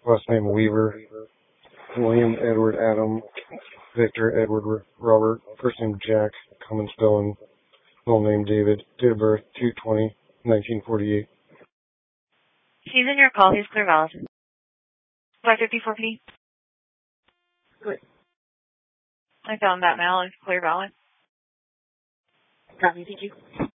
last name Weaver, William Edward Adam, Victor Edward Robert, first name Jack, common spelling, middle name David, date of birth 2/20/1948. She's in your call. Here's Clear Valid. 554P. Good. I found that now. It's Clear Valid. Copy. Thank you.